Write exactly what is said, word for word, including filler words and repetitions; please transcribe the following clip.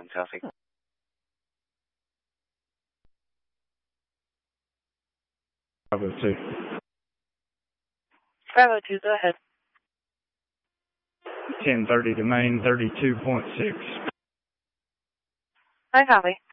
one, Chelsea. Bravo two. Bravo two, go ahead. ten thirty to main, thirty-two point six. I copy.